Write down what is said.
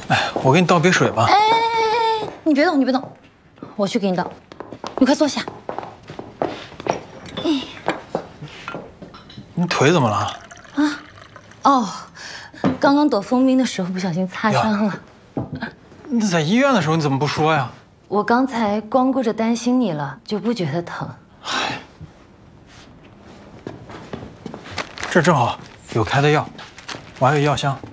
哎，我给你倒杯水吧。 哎，你别动，你别动，我去给你倒。你快坐下。 你腿怎么了？ 啊？哦，刚刚躲蜂蜜的时候不小心擦伤了。 你在医院的时候你怎么不说呀？ 我刚才光顾着担心你了，就不觉得疼。 唉，这正好有开的药，我还有药箱。